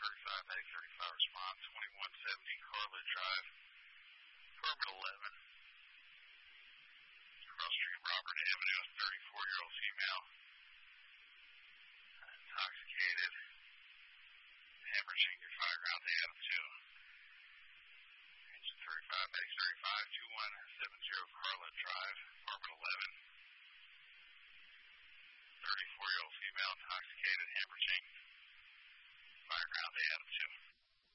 35, Medic 35 response, 2170 Carla Drive, apartment 11. Cross Street, Robert Avenue, 34-year-old female, intoxicated, hemorrhaging, fire around the Adam 2. Engine 35, Medic 35, 2170 Carla Drive, apartment 11. 34-year-old female, intoxicated, hemorrhaging, fire around the Adam 2.